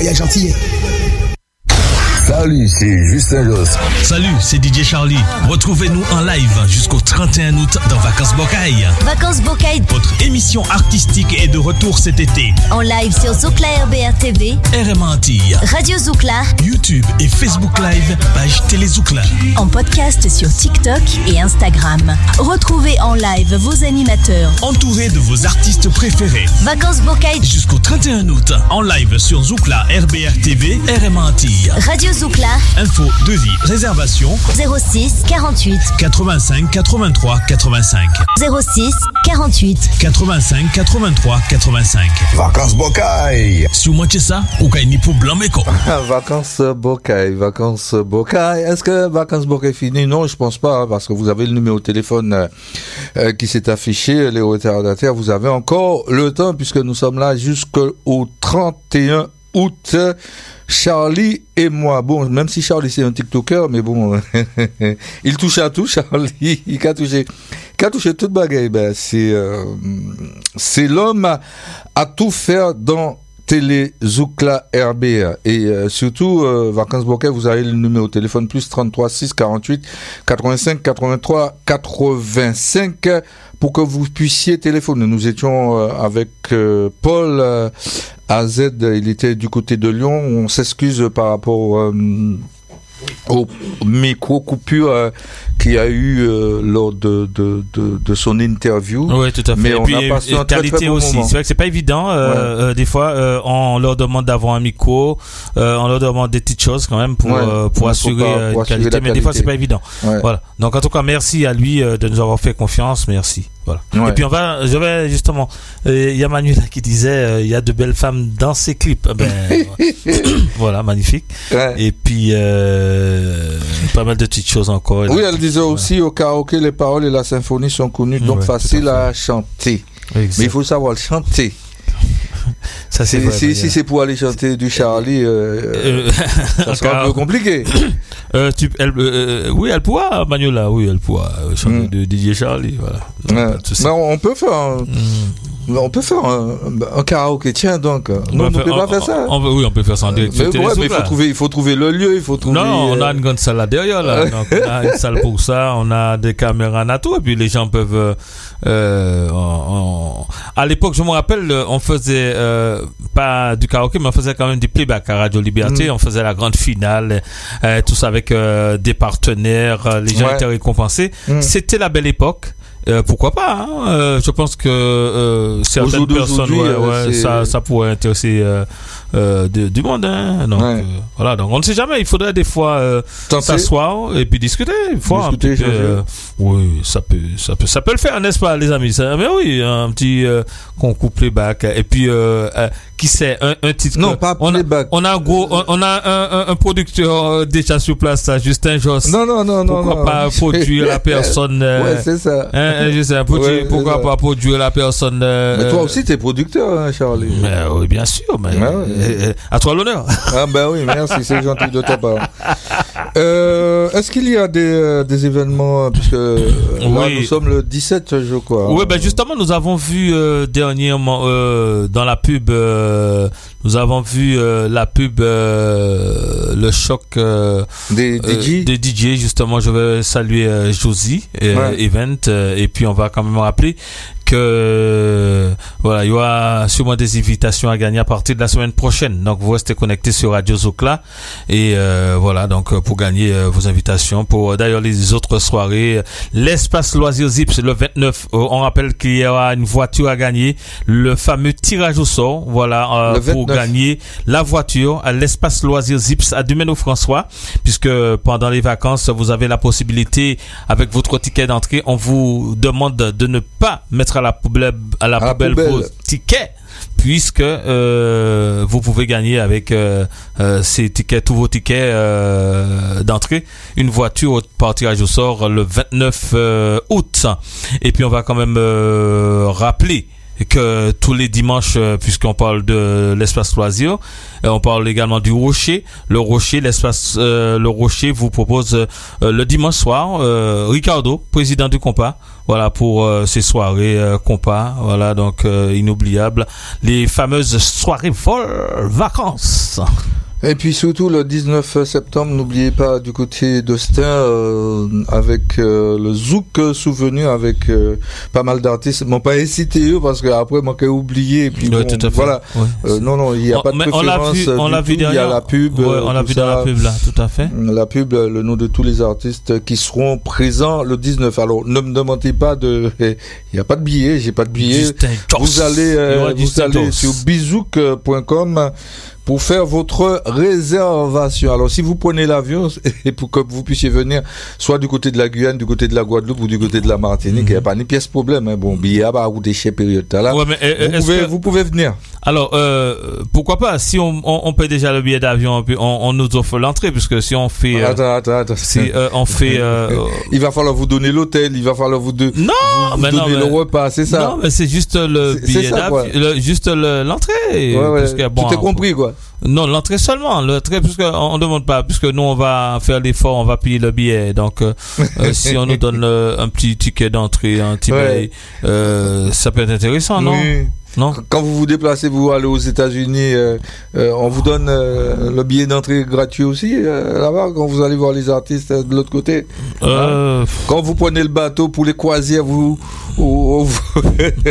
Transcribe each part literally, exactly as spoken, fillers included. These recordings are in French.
voyage antillais. Salut, c'est Justin Joss. Salut, c'est D J Charlie. Retrouvez-nous en live jusqu'au trente et un août dans Vacances Bocaille. Vacances Bocaille. Votre émission artistique est de retour cet été. En live sur Zoukla R B R T V, R M Antilles, Radio Zoukla, YouTube et Facebook Live, page Télé Zoukla. En podcast sur TikTok et Instagram. Retrouvez en live vos animateurs. Entourés de vos artistes préférés. Vacances Bocaille. Jusqu'au trente et un août, en live sur Zoukla R B R T V, R M Antilles. Radio Zoukla. Info, devis, réservation zéro six quarante-huit quatre-vingt-cinq quatre-vingt-trois quatre-vingt-cinq zéro six quarante-huit quatre-vingt-cinq quatre-vingt-trois quatre-vingt-cinq. Vacances Bocaille. Si vous manquez ça, ou qu'il n'y a pour blanc méco. Vacances Bocaille, vacances Bocaille. Est-ce que vacances Bocaille fini? Non, je pense pas, hein, parce que vous avez le numéro de téléphone euh, euh, qui s'est affiché, les retardataires. Vous avez encore le temps, puisque nous sommes là jusqu'au trente et un août. Charlie et moi. Bon, même si Charlie c'est un TikToker, mais bon, il touche à tout, Charlie. Il a touché, il a touché toute bagaille. Ben, c'est, euh, c'est l'homme à, à tout faire dans Télé Zoukla R B R. Et euh, surtout, euh, Vacances Bocaille, vous avez le numéro de téléphone plus trente-trois six quarante-huit quatre-vingt-cinq quatre-vingt-trois quatre-vingt-cinq pour que vous puissiez téléphoner. Nous étions euh, avec euh, Paul euh, A Z, il était du côté de Lyon. On s'excuse par rapport euh, au micro-coupure euh, qu'il y a eu euh, lors de, de, de, de son interview. Oui, tout à fait. Mais et on puis, a passé un qualité très, très bon aussi. moment. C'est vrai que c'est pas évident. Euh, Ouais. euh, des fois, euh, on leur demande d'avoir un micro, euh, on leur demande des petites choses quand même pour, Ouais. euh, pour Ouais, assurer pour pas- euh, pour une assurer qualité. la Mais des fois, qualité. c'est pas évident. Ouais. Voilà. Donc, en tout cas, merci à lui euh, de nous avoir fait confiance. Merci. Voilà. Ouais. Et puis, on va, je vais justement, euh, il y a Manuela qui disait, euh, il y a de belles femmes dans ses clips. Ben, voilà, magnifique. Ouais. Et puis, euh, pas mal de petites choses encore. Oui, elle disait aussi au karaoké, les paroles et la symphonie sont connues, donc Ouais, facile tout à à chanter. Exact. Mais il faut savoir le chanter. Ça, c'est Si, vrai, si, Manuela. si c'est pour aller chanter du Charlie, euh, Euh, ça sera un peu compliqué. Euh, tu, elle, euh, oui, elle pourra, Manuela, oui, elle pourra euh, chanter Mm. de D J Charlie, voilà. Non, Ouais. pas de souci. Mais on peut faire un, Mm. on peut faire un, un karaoké. Tiens donc, On non, on va ne faire- peut pas on- faire ça. on- on- oui, on peut faire ça en direct. Mais, sur ouais, Télé mais il faut Zoukla. trouver, il faut trouver le lieu, il faut trouver. Non, on a euh, une grande salle là derrière, là. Donc, on a une salle pour ça, on a des caméras, on a tout, et puis les gens peuvent, euh, euh, on- on- à l'époque, je me rappelle, euh, on faisait, euh, pas du karaoké, mais on faisait quand même du playback à Radio Liberté, Mm. on faisait la grande finale, euh, tout ça avec, euh, des partenaires, euh, les gens Ouais. étaient récompensés. Mm. C'était la belle époque. Euh, pourquoi pas, hein? Euh, je pense que euh, certaines Aujourd'hui, personnes, aujourd'hui, ouais, euh, ouais, c'est- ça, ça pourrait intéresser euh, euh, de- du monde. Hein? Donc, Ouais. euh, voilà, donc on ne sait jamais. Il faudrait des fois euh, Tenter. s'asseoir et puis discuter. Une fois, Discuter, un petit peu, échanger. euh, oui, ça peut, ça peut, ça peut le faire, n'est-ce pas, les amis? Ça, mais oui, un petit euh, concours playback et puis euh, euh, qui sait un, un titre. Non, que- pas on a, playback. on a un gros, on, on a un, un, un producteur euh, déjà sur place, ça, Justin Joss. Non, non, non, non, Pourquoi non. pas produire la personne euh, Ouais, c'est ça. Hein, je sais, produire- Ouais, pourquoi c'est ça. pas produire la personne. euh, Mais toi euh, aussi, t'es producteur, hein, Charlie. mais, oui, bien sûr. Mais, Ouais, ouais. euh, euh, à toi l'honneur. Ah ben oui, merci, c'est gentil de ta part. Euh, est-ce qu'il y a des, euh, des événements, euh, puisque euh, là Oui. nous sommes le dix-sept, je crois. Oui, ben justement, nous avons vu euh, dernièrement euh, dans la pub, euh, nous avons vu euh, la pub, euh, le choc euh, Des D J. euh, des D J. Justement, je vais saluer euh, Josie euh, Ouais. Event euh, et puis on va quand même rappeler que euh, voilà, il y aura sûrement des invitations à gagner à partir de la semaine prochaine. Donc vous restez connectés sur Radio Zoukla et euh, voilà, donc pour gagner euh, vos invitations pour euh, d'ailleurs les autres soirées, euh, l'espace loisirs Zips le vingt-neuf, euh, on rappelle qu'il y aura une voiture à gagner, le fameux tirage au sort, voilà, euh, Le pour vingt-neuf. gagner la voiture à l'espace loisirs Zips à Dumeno-François, puisque pendant les vacances vous avez la possibilité avec votre ticket d'entrée, on vous demande de ne pas mettre à la poubelle, à la À la poubelle, poubelle. vos tickets, puisque euh, vous pouvez gagner avec euh, euh, ces tickets, tous vos tickets euh, d'entrée, une voiture au par tirage au sort le vingt-neuf euh, août. Et puis on va quand même euh, rappeler que tous les dimanches, euh, puisqu'on parle de l'espace loisir, euh, on parle également du Rocher. Le Rocher, l'espace, euh, le Rocher vous propose euh, le dimanche soir, euh, Ricardo, président du Compas, voilà pour euh, ces soirées euh, Compas, voilà donc euh, inoubliables, les fameuses soirées folles vacances. Et puis surtout le dix-neuf septembre, n'oubliez pas du côté d'Austin euh, avec euh, le Zouk souvenir avec euh, pas mal d'artistes. M'ont pas incité eux parce que après m'ont qu'à oublier. Et puis ouais, bon, tout à fait. voilà. Ouais. Euh, non non, il y a on, pas de préférence. On l'a vu, on l'a vu derrière. Il y a la pub. Ouais, on l'a vu dans la pub là, tout à fait. La pub, le nom de tous les artistes qui seront présents le dix-neuf. Alors ne me demandez pas de, il y a pas de billets, j'ai pas de billets. Vous allez, euh, vous allez sur bizouk point com. Pour faire votre réservation. Alors, si vous prenez l'avion, et pour que vous puissiez venir, soit du côté de la Guyane, du côté de la Guadeloupe ou du côté de la Martinique, il mm-hmm. n'y a pas ni pièce problème. Hein. Bon, billet à ou déchets période. Là, ouais, mais, vous, pouvez, que... vous pouvez venir. Alors, euh, pourquoi pas, si on, on, on paye déjà le billet d'avion, on, on nous offre l'entrée, puisque si on fait... Euh, attends, attends, attends. Si euh, on fait... Euh, il va falloir vous donner l'hôtel, il va falloir vous, de, non, vous, vous mais donner non, le mais, repas, c'est ça. Non, mais c'est juste le c'est, billet c'est ça, d'avion, le, juste le, l'entrée. Ouais, ouais. Parce que, bon, tu t'es compris, quoi. Non, l'entrée seulement, l'entrée, puisque on, on demande pas, puisque nous on va faire l'effort, on va payer le billet. Donc, euh, euh, si on nous donne euh, un petit ticket d'entrée, un petit ouais. billet, euh, ça peut être intéressant, non? Oui. Non. Quand vous vous déplacez, vous allez aux États-Unis, euh, euh, on vous donne euh, le billet d'entrée gratuit aussi euh, là-bas quand vous allez voir les artistes euh, de l'autre côté. Euh... Hein? Quand vous prenez le bateau pour les croisières, vous, vous, vous...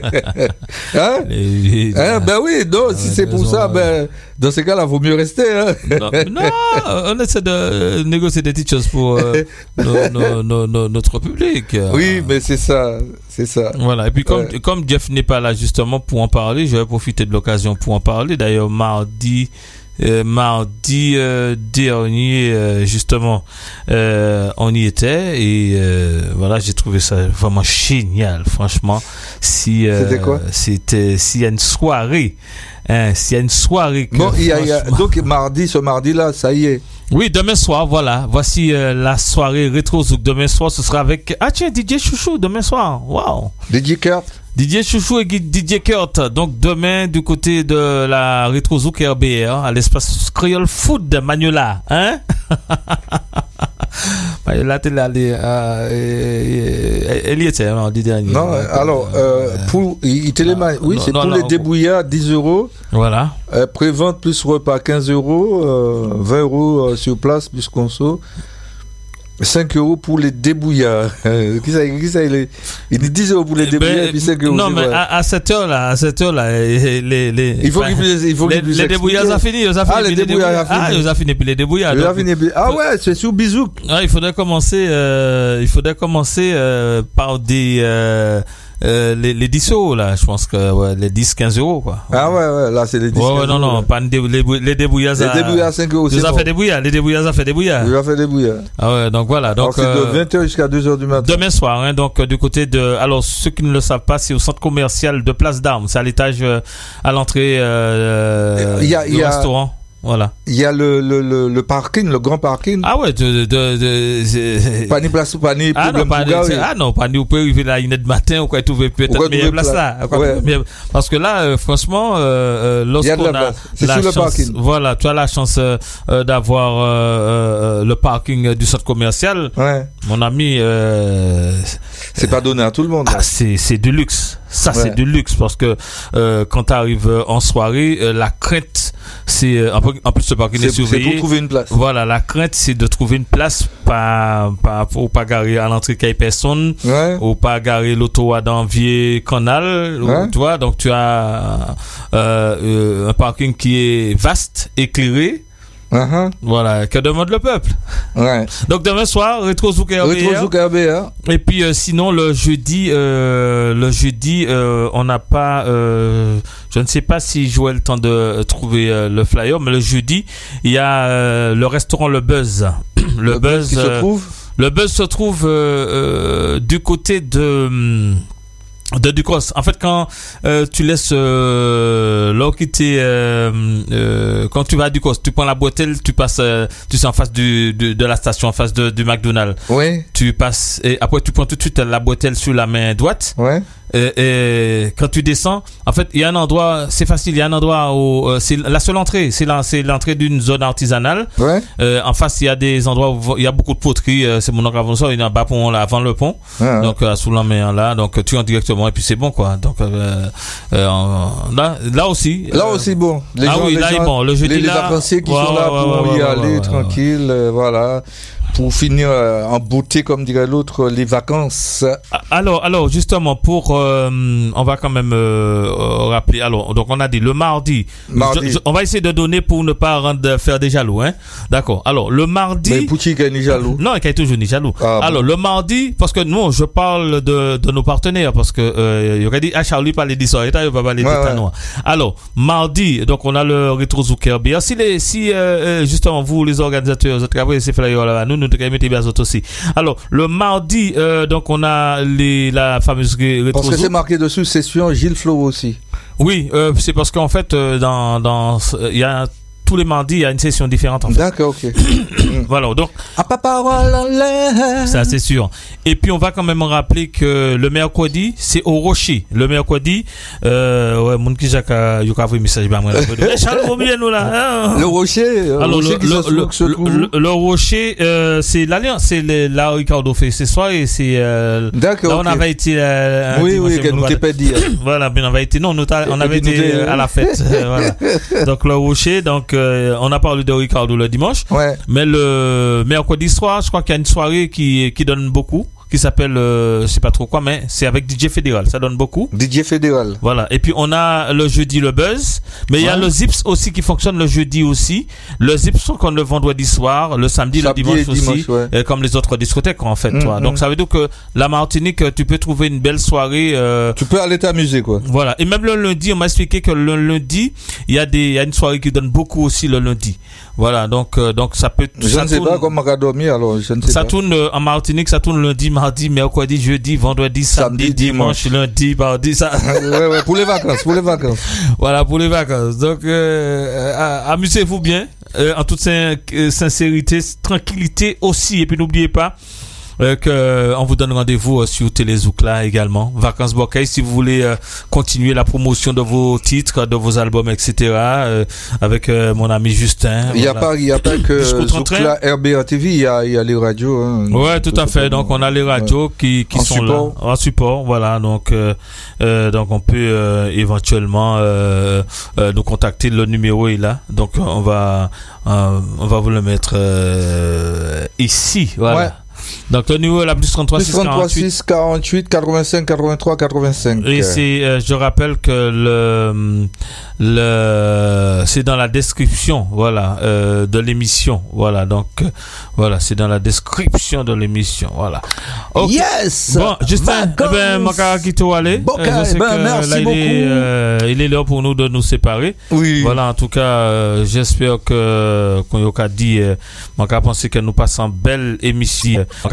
hein? Les, les... hein ben oui, non, ah, si c'est pour ça, ben dans ces cas-là, vaut mieux rester. Hein? Non, non, on essaie de négocier des petites choses pour euh, nos, nos, nos, nos, notre public. Oui, mais c'est ça, c'est ça. Voilà. Et puis comme ouais. comme Jeff n'est pas là justement pour en parler, je vais profiter de l'occasion pour en parler. D'ailleurs, mardi, euh, mardi euh, dernier, euh, justement, euh, on y était et euh, voilà, j'ai trouvé ça vraiment génial, franchement. Si euh, c'était quoi? C'était s'il y a une soirée, hein, s'il y a une soirée. Que, bon, il y a, il y a, donc mardi, ce mardi-là, ça y est. Oui, demain soir, voilà. Voici euh, la soirée Rétro Zouk. Demain soir, ce sera avec... Ah tiens, D J Chouchou, demain soir. Wow. D J Kurt. D J Chouchou et D J Kurt. Donc demain, du côté de la Rétro Zouk R B R, à l'espace Creole Food de Magnola. Hein? Magnola, t'es là, elle y était, non, le dernier. Non, alors, euh, pour... Il était les ma... Oui, non, c'est non, pour non, les débouillards, dix euros. Voilà. Euh, prévente plus repas, quinze euros. Euh, vingt euros euh, sur place, plus conso. cinq euros pour les débouillards. qui ça, qui ça, il, est, il dit dix euros pour les débouillards ben, et puis cinq euros. Non, mais à, à cette heure-là, à cette heure-là, les, les, il faut qu'il il faut les, les débouillards, ça finit. Ça finit ah, les débouillards, ah, ils ont fini puis les débouillards. Donc, fini, ah ouais, c'est sous Bizouk. Ah, il faudrait commencer, euh, il faudrait commencer euh, par des... Euh, Euh, les, les dix euros là, je pense que ouais, les dix quinze euros quoi. Ah ouais ouais, là c'est les dix. Ouais, ouais non non, pas les, les, les débouillards. Les débouillards cinq euros. Ils ont fait débouillards, les débouillards ça fait débouillards. Ils ont fait débouillards. Ah ouais, donc voilà, donc alors, c'est de vingt heures jusqu'à deux heures du matin. Demain soir hein, donc du côté de alors ceux qui ne le savent pas, c'est au centre commercial de Place d'Armes, c'est à l'étage euh, à l'entrée euh, il y a, du il y a... restaurant. Voilà. Il y a le, le, le, le parking, le grand parking. Ah ouais, de, de, de, de pas ni place ou pas ni ah problème non, pas pour ni, ah non, pas ni, vous pouvez arriver là, une heure de matin, ou quoi, trouver peut-être meilleure place là. Ouais. Parce que là, euh, franchement, euh, lorsqu'on a, c'est la sur le chance, parking. Voilà, tu as la chance euh, d'avoir euh, euh, le parking du centre commercial. Ouais. Mon ami, euh, c'est pas donné à tout le monde. Ah, c'est, c'est du luxe. Ça, ouais. C'est du luxe parce que euh, quand tu arrives en soirée, euh, la crainte, c'est euh, en plus ce parking est surveillé. C'est pour trouver une place. Voilà, la crainte, c'est de trouver une place, pas, pas, ou pas garer à l'entrée qu'il y ait personne, ouais. Ou pas garer l'auto à Danvier Canal, ouais. Ou, tu vois, donc tu as euh, euh, un parking qui est vaste, éclairé. Uh-huh. Voilà, que demande le peuple. Ouais. Donc demain soir, Rétro Zouk R B R. Rétro Zouk R B R. Et puis euh, sinon le jeudi, euh, le jeudi, euh, on n'a pas, euh, je ne sais pas si j'aurai le temps de trouver euh, le flyer, mais le jeudi, il y a euh, le restaurant Le Buzz. le, le Buzz. Qui euh, se trouve Le Buzz se trouve euh, euh, du côté de. Hum, de Ducos. En fait, quand euh, tu laisses euh, là quitter euh, euh, quand tu vas à Ducos, tu prends la bretelle, tu passes, euh, tu sais en face du, de, de la station, en face de, du McDonald's. Oui. Tu passes et après tu prends tout de suite la bretelle sur la main droite. Ouais. Et, et quand tu descends, en fait, il y a un endroit, c'est facile, il y a un endroit où euh, c'est la seule entrée, c'est, la, c'est l'entrée d'une zone artisanale. Ouais. Euh, en face, il y a des endroits où il y a beaucoup de poteries. Euh, c'est mon oncle avant ça, il y a un bas pont là, avant le pont. Ouais. Donc euh, sous la main là, donc tu entres directement et puis c'est bon quoi. Donc euh, euh, là, là aussi. Là euh, aussi, bon. Les ah gens, oui, les là, gens, bon, le jeudi les, les là, vacanciers qui ouais, sont là ouais, pour ouais, y ouais, aller ouais, ouais, tranquille, euh, voilà. Pour finir euh, en beauté, comme dirait l'autre, les vacances. Alors, alors justement, pour, euh, on va quand même euh, rappeler. Alors, donc on a dit le mardi. Mardi. Je, je, on va essayer de donner pour ne pas rendre, faire des jaloux, hein. D'accord. Alors, le mardi. Mais Pouchi qui est jaloux. Non, il est toujours ni jaloux. Ah, alors, bon. Le mardi, parce que nous, je parle de, de nos partenaires, parce que euh, il aurait dit ah Charlie parler d'histoire, il va parler ouais, de Tanois. Ouais. Alors, mardi, donc on a le rétro Zuckerberg. Si les, si euh, justement vous les organisateurs, vous travaillez ces flyers là, nous nous devons mettre bien autres aussi. Alors, le mardi, euh, donc on a les la fameuse rétro. Parce que c'est marqué dessus, session Gilles Flo aussi. Oui, euh, c'est parce qu'en fait, euh, dans dans il y a tous les mardis, il y a une session différente. En fait. D'accord, ok. Voilà, donc. À pas parole en l'air. Ça, c'est sûr. Et puis, on va quand même rappeler que le mercredi, c'est au Rocher. Le mercredi, euh, ouais, mon petit Jacques a eu un message, bah, moi, là. Charles, oubliez nous là. Le Rocher, le alors, Rocher le, qui le, se, le, se trouve le, le, le Rocher, euh, c'est l'alliance, c'est le, là, Ricardo fait ce soir et c'est, euh, d'accord. Là, okay. on avait été, euh, oui, oui, que nous t'ai pas dit. Voilà, bien, on avait été, non, nous, on avait été à la fête, voilà. Donc, le Rocher, donc, euh, on a parlé de Ricardo le dimanche. Ouais. Mais le mercredi soir, je crois qu'il y a une soirée qui, qui donne beaucoup, qui s'appelle, euh, je sais pas trop quoi, mais c'est avec D J Fédéral. Ça donne beaucoup. D J Fédéral. Voilà. Et puis, on a le jeudi le buzz. Mais il ouais. y a le Zips aussi qui fonctionne le jeudi aussi. Le Zips fonctionne le vendredi soir, le samedi, samedi le dimanche, dimanche aussi. Ouais. Euh, comme les autres discothèques, en fait, mmh, toi. Mmh. Donc, ça veut dire que la Martinique, tu peux trouver une belle soirée, euh, tu peux aller t'amuser, quoi. Voilà. Et même le lundi, on m'a expliqué que le lundi, il y a des, il y a une soirée qui donne beaucoup aussi le lundi. Voilà, donc euh, donc ça peut. Je ça ne sais tourne, pas comment on va dormir alors. Je ne sais ça pas. tourne euh, en Martinique, ça tourne lundi, mardi, mercredi, jeudi, vendredi, samedi, samedi dimanche, dimanche, lundi, mardi, ça. ouais, ouais, pour les vacances, pour les vacances. Voilà, pour les vacances. Donc euh, euh, amusez-vous bien, euh, en toute sin- euh, sincérité, tranquillité aussi, et puis n'oubliez pas. Euh, que on vous donne rendez-vous euh, sur Télézoukla également. Vacances Bocaille, si vous voulez euh, continuer la promotion de vos titres, de vos albums, et cetera. Euh, avec euh, mon ami Justin. Il n'y a voilà. pas, il y a pas que Zoukla R B A T V, il y a, il y a les radios. Hein, ouais, tout à fait. Donc on a les radios ouais. qui, qui en sont support. là en support. Voilà. Donc euh, euh, donc on peut euh, éventuellement euh, euh, nous contacter. Le numéro est là. Donc on va euh, on va vous le mettre euh, ici. Voilà. Ouais. Donc le numéro est la plus trente-trois six quarante-huit quatre-vingt-cinq quatre-vingt-trois quatre-vingt-cinq. Et c'est, euh, je rappelle que le, le, c'est dans la description, voilà, euh, de l'émission, voilà. Donc euh, voilà, c'est dans la description de l'émission, voilà. Okay. Yes. Bon, Justin, eh ben, Maka Kito aller. Okay, euh, je sais ben, que, merci là, beaucoup. Il est, euh, il est là pour nous de nous séparer. Oui. Voilà, en tout cas, euh, j'espère que qu'on y a dit, euh, Maka pensé que nous passons belle émission.